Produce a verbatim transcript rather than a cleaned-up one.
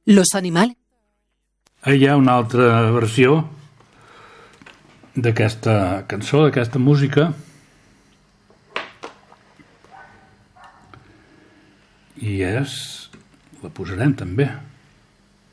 Los animales. Hi ha una altra versió d'aquesta cançó, d'aquesta música, i és... la posarem també.